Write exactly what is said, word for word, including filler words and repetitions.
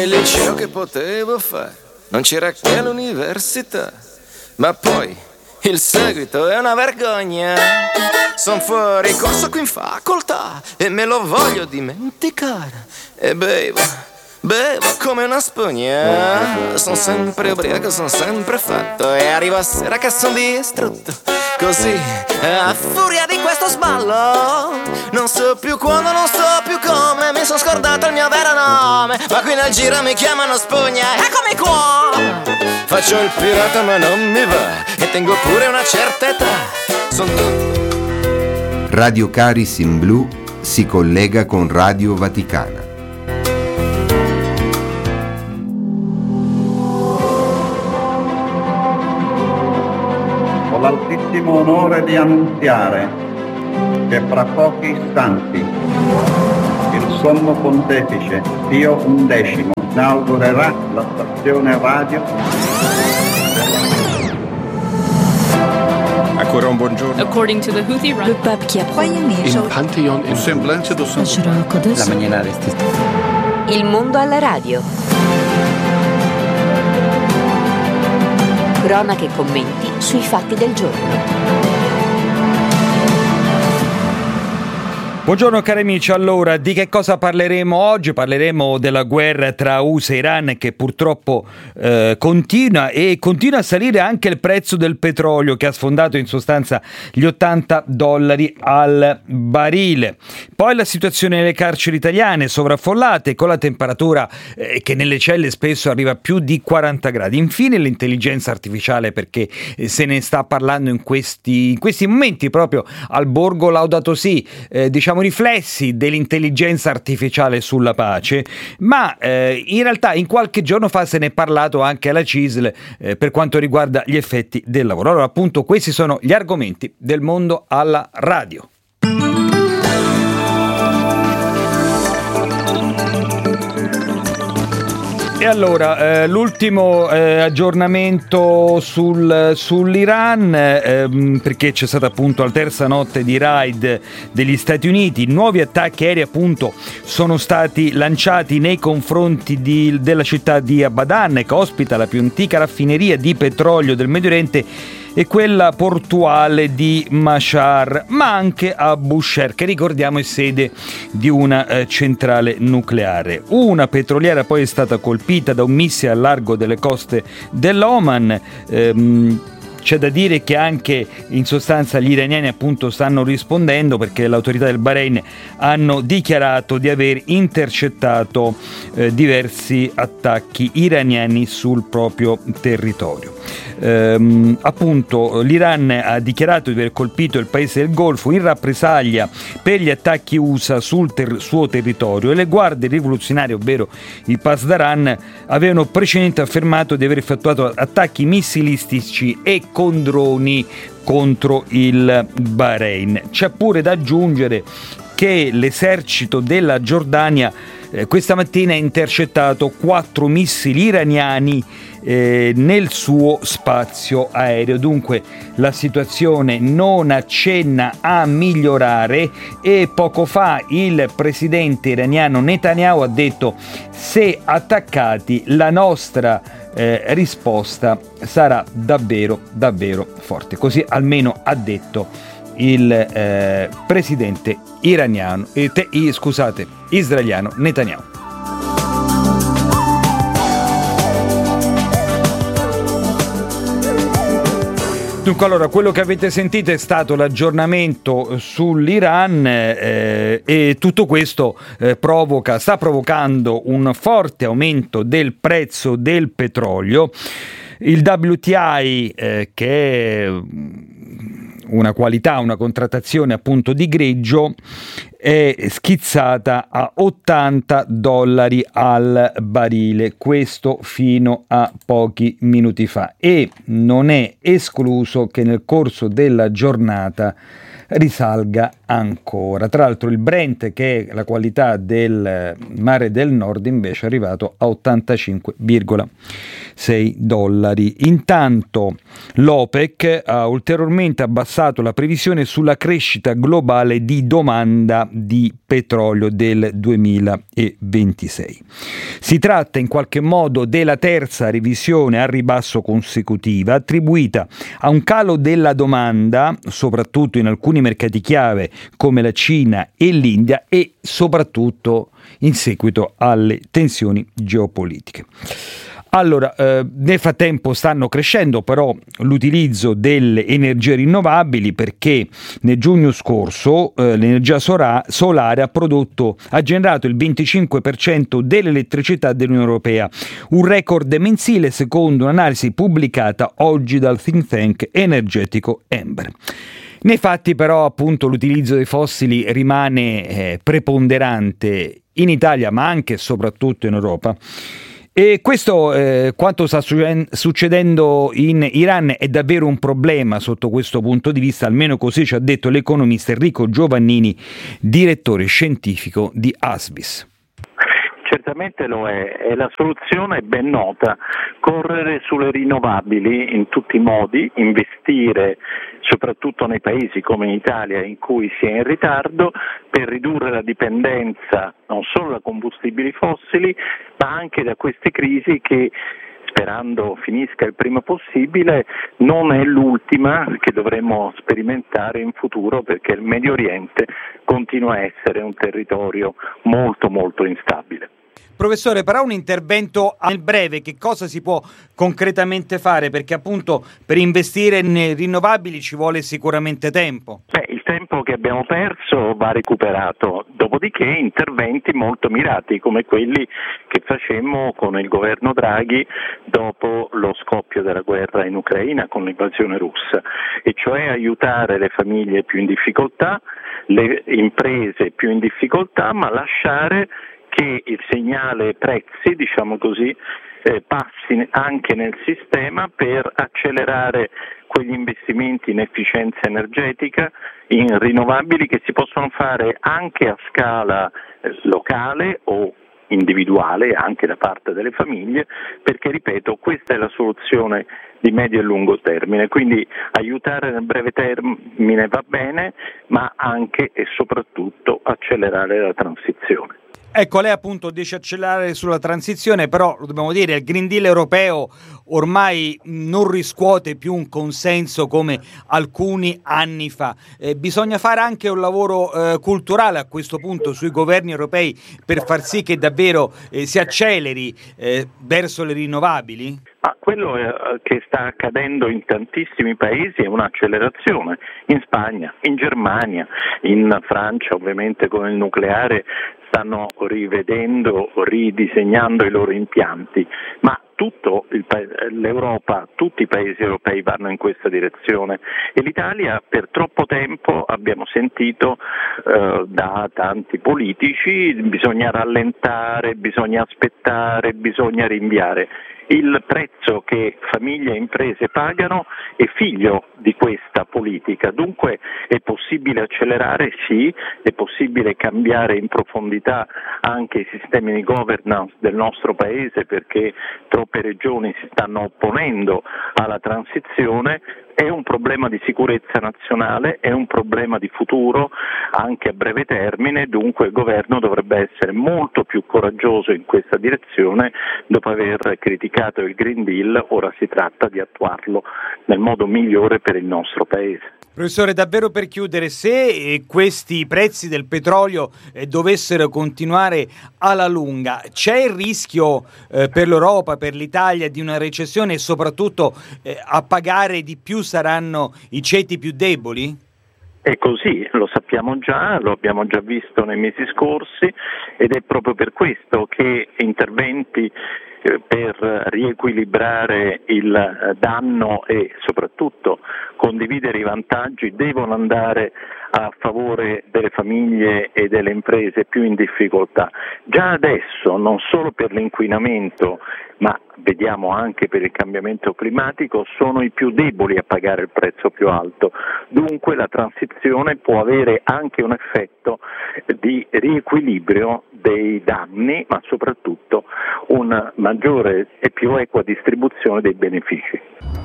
il liceo che potevo fare, non c'era che l'università. Ma poi il seguito è una vergogna. Son fuori corso qui in facoltà e me lo voglio dimenticare. E bevo, bevo come una spugna. Son sempre ubriaco, son sempre fatto. E arrivo a sera che son distrutto. Così, a furia di questo sballo, non so più quando, non so più come. Mi son scordato il mio vero nome, ma qui nel giro mi chiamano spugna. Eccomi qua. Faccio il pirata ma non mi va, e tengo pure una certa età. Son tutto. Radio Caris in Blu si collega con Radio Vaticana. Ho l'altissimo onore di annunziare che fra pochi istanti il Sommo Pontefice Pio undicesimo inaugurerà la stazione radio. Ancora un buongiorno. According to the Houthi run. Le pape qui a Il Pantheon in Semblance do Santo. La maniera restita. Il mondo alla radio. Cronache e commenti sui fatti del giorno. Buongiorno cari amici, allora di che cosa parleremo oggi? Parleremo della guerra tra U S A e Iran che purtroppo eh, continua e continua a salire anche il prezzo del petrolio che ha sfondato in sostanza gli ottanta dollari al barile. Poi la situazione nelle carceri italiane sovraffollate con la temperatura eh, che nelle celle spesso arriva a più di quaranta gradi. Infine l'intelligenza artificiale, perché eh, se ne sta parlando in questi, in questi momenti proprio al Borgo Laudato Si, eh, diciamo riflessi dell'intelligenza artificiale sulla pace, ma eh, in realtà in qualche giorno fa se ne è parlato anche alla C I S L eh, per quanto riguarda gli effetti del lavoro. Allora appunto questi sono gli argomenti del mondo alla radio. E allora, eh, l'ultimo eh, aggiornamento sul, sull'Iran, eh, perché c'è stata appunto la terza notte di raid degli Stati Uniti, nuovi attacchi aerei appunto sono stati lanciati nei confronti di, della città di Abadan, che ospita la più antica raffineria di petrolio del Medio Oriente, e quella portuale di Mashhad, ma anche a Bushehr, che ricordiamo è sede di una eh, centrale nucleare. Una petroliera poi è stata colpita da un missile al largo delle coste dell'Oman. Ehm, C'è da dire che anche in sostanza gli iraniani appunto stanno rispondendo, perché le autorità del Bahrain hanno dichiarato di aver intercettato eh, diversi attacchi iraniani sul proprio territorio. Ehm, appunto l'Iran ha dichiarato di aver colpito il paese del Golfo in rappresaglia per gli attacchi U S A sul ter- suo territorio, e le guardie rivoluzionarie, ovvero i Pasdaran, avevano precedentemente affermato di aver effettuato attacchi missilistici e con droni contro il Bahrain. C'è pure da aggiungere che l'esercito della Giordania eh, questa mattina ha intercettato quattro missili iraniani eh, nel suo spazio aereo. Dunque la situazione non accenna a migliorare, e poco fa il presidente iraniano Netanyahu ha detto: se attaccati la nostra eh, risposta sarà davvero davvero forte. Così almeno ha detto il eh, presidente iraniano eh, te, eh, scusate israeliano Netanyahu. Dunque, allora, quello che avete sentito è stato l'aggiornamento sull'Iran eh, e tutto questo eh, provoca, sta provocando un forte aumento del prezzo del petrolio. Il W T I, eh, che è una qualità, una contrattazione appunto di greggio, è schizzata a ottanta dollari al barile, questo fino a pochi minuti fa, e non è escluso che nel corso della giornata risalga ancora. Tra l'altro il Brent, che è la qualità del mare del nord, invece è arrivato a ottantacinque virgola sei dollari. Intanto l'OPEC ha ulteriormente abbassato la previsione sulla crescita globale di domanda di petrolio del duemilaventisei. Si tratta in qualche modo della terza revisione a ribasso consecutiva, attribuita a un calo della domanda, soprattutto in alcuni mercati chiave come la Cina e l'India, e soprattutto in seguito alle tensioni geopolitiche. Allora, eh, nel frattempo stanno crescendo però l'utilizzo delle energie rinnovabili, perché nel giugno scorso eh, l'energia sora- solare ha prodotto, ha generato il venticinque per cento dell'elettricità dell'Unione Europea, un record mensile secondo un'analisi pubblicata oggi dal think tank energetico Ember. Nei fatti però appunto l'utilizzo dei fossili rimane eh, preponderante in Italia, ma anche e soprattutto in Europa. E questo, eh, quanto sta succedendo in Iran, è davvero un problema sotto questo punto di vista, almeno così ci ha detto l'economista Enrico Giovannini, direttore scientifico di Asbis. Certamente lo è, e la soluzione è ben nota: correre sulle rinnovabili in tutti i modi, investire soprattutto nei paesi come in Italia in cui si è in ritardo, per ridurre la dipendenza non solo da combustibili fossili ma anche da queste crisi che, sperando finisca il prima possibile, non è l'ultima che dovremo sperimentare in futuro, perché il Medio Oriente continua a essere un territorio molto molto instabile. Professore, però un intervento nel breve, che cosa si può concretamente fare? Perché appunto per investire in rinnovabili ci vuole sicuramente tempo. Beh, il tempo che abbiamo perso va recuperato, dopodiché interventi molto mirati come quelli che facemmo con il governo Draghi dopo lo scoppio della guerra in Ucraina con l'invasione russa, e cioè aiutare le famiglie più in difficoltà, le imprese più in difficoltà, ma lasciare che il segnale prezzi, diciamo così, eh, passi anche nel sistema per accelerare quegli investimenti in efficienza energetica, in rinnovabili, che si possono fare anche a scala eh, locale o individuale, anche da parte delle famiglie, perché, ripeto, questa è la soluzione di medio e lungo termine. Quindi aiutare nel breve termine va bene, ma anche e soprattutto accelerare la transizione. Ecco, lei appunto dice accelerare sulla transizione, però lo dobbiamo dire, il Green Deal europeo ormai non riscuote più un consenso come alcuni anni fa. Eh, bisogna fare anche un lavoro eh, culturale a questo punto sui governi europei per far sì che davvero eh, si acceleri eh, verso le rinnovabili? Ma quello che sta accadendo in tantissimi paesi è un'accelerazione. In Spagna, in Germania, in Francia, ovviamente con il nucleare stanno rivedendo, ridisegnando i loro impianti, ma tutto il pa- l'Europa, tutti i paesi europei vanno in questa direzione, e l'Italia per troppo tempo abbiamo sentito eh, da tanti politici bisogna rallentare, bisogna aspettare, bisogna rinviare. Il prezzo che famiglie e imprese pagano è figlio di questa politica, dunque è possibile accelerare, sì, è possibile cambiare in profondità anche i sistemi di governance del nostro paese, perché troppe regioni si stanno opponendo alla transizione. È un problema di sicurezza nazionale, è un problema di futuro anche a breve termine, dunque il governo dovrebbe essere molto più coraggioso in questa direzione. Dopo aver criticato il Green Deal, ora si tratta di attuarlo nel modo migliore per il nostro Paese. Professore, davvero per chiudere, se questi prezzi del petrolio eh, dovessero continuare alla lunga, c'è il rischio eh, per l'Europa, per l'Italia, di una recessione, e soprattutto eh, a pagare di più saranno i ceti più deboli? È così, lo sappiamo già, lo abbiamo già visto nei mesi scorsi, ed è proprio per questo che interventi per riequilibrare il danno e soprattutto condividere i vantaggi devono andare a favore delle famiglie e delle imprese più in difficoltà. Già adesso, non solo per l'inquinamento, ma vediamo anche per il cambiamento climatico, sono i più deboli a pagare il prezzo più alto. Dunque la transizione può avere anche un effetto di riequilibrio dei danni, ma soprattutto una maggiore e più equa distribuzione dei benefici.